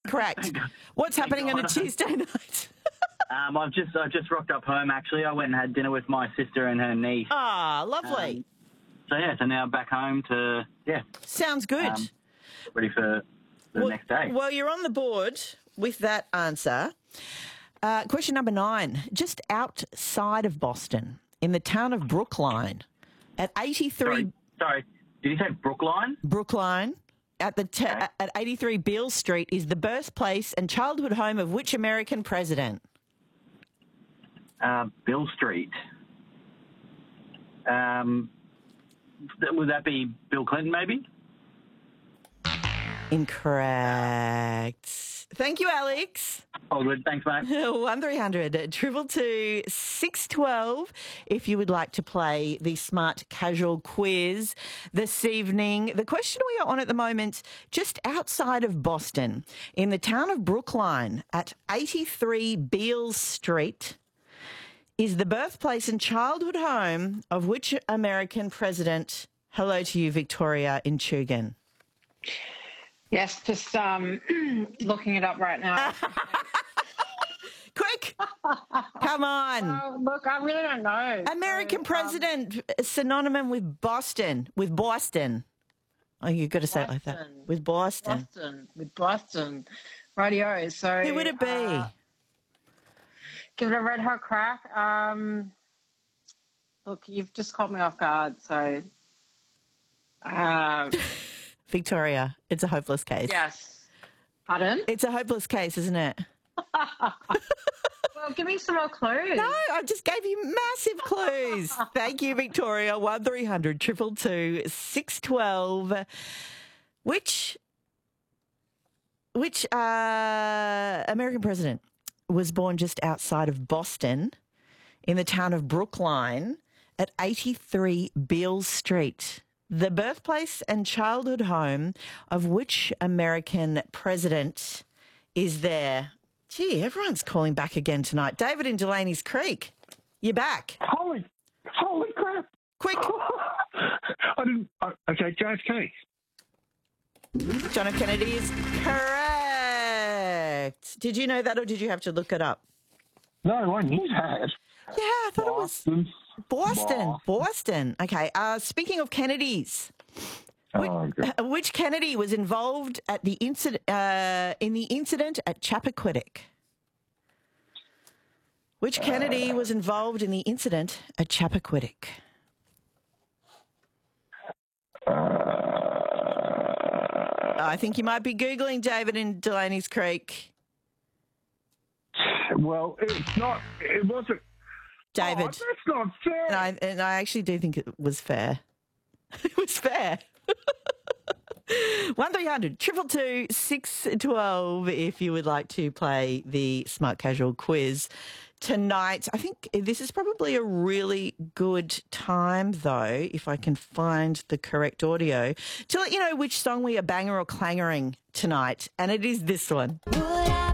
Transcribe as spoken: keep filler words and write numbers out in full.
correct. What's happening on a Tuesday night? Um, I've just I just rocked up home, actually. I went and had dinner with my sister and her niece. Ah, lovely. Um, so, yeah, so now back home to, yeah. Sounds good. Um, ready for the well, next day. Well, you're on the board with that answer. Uh, question number nine. Just outside of Boston, in the town of Brookline, at eighty-three... Sorry, sorry. Did you say Brookline? Brookline. At the te- Okay. at eighty-three Beale Street is the birthplace and childhood home of which American president? Uh, Bill Street. Um, th- would that be Bill Clinton, maybe? Incorrect. Thank you, Alex. Oh, good. Thanks, mate. One three hundred triple two six twelve. If you would like to play the Smart Casual quiz this evening, the question we are on at the moment, just outside of Boston, in the town of Brookline, at eighty-three Beale Street, is the birthplace and childhood home of which American president? Hello to you, Victoria in Tugan. Yes, just um, looking it up right now. Quick! Come on. Oh, look, I really don't know. American So, um, president, synonym with Boston, with Boston. Oh, you've got to say it like that. Boston. With Boston. Boston, with Boston. Radio. So Who would it be? Uh, give it a red hot crack. Um, look, you've just caught me off guard, so... Uh, Victoria, it's a hopeless case. yes. Pardon? It's a hopeless case, isn't it? Well, give me some more clues. No, I just gave you massive clues. Thank you, Victoria. one three hundred two two two six one two. Which, which uh, American president was born just outside of Boston in the town of Brookline at eighty-three Beale Street? The birthplace and childhood home of which American president is there? Gee, everyone's calling back again tonight. David in Delaney's Creek, you're back. Holy, holy crap! Quick. I didn't. Uh, okay, J F K. John F. Kennedy is correct. Did you know that or did you have to look it up? No, I knew that. Yeah, I thought Boston. it was Boston. Boston. Boston. Okay. Uh, speaking of Kennedys, which, Oh, good. uh, which Kennedy was involved at the incident uh, in the incident at Chappaquiddick? Which Kennedy was involved in the incident at Chappaquiddick? Uh, I think you might be Googling David in Delaney's Creek. well, it's not. It wasn't. David. Oh, that's not fair. And I, and I actually do think it was fair. It was fair. one three hundred two two two six one two if you would like to play the Smart Casual quiz tonight. I think this is probably a really good time, though, if I can find the correct audio, to let you know which song we are banger or clangering tonight. And it is this one.